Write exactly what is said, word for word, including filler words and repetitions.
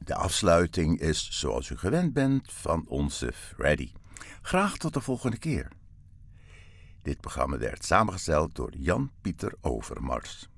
De afsluiting is, zoals u gewend bent, van onze Freddy. Graag tot de volgende keer. Dit programma werd samengesteld door Jan Pieter Overmars.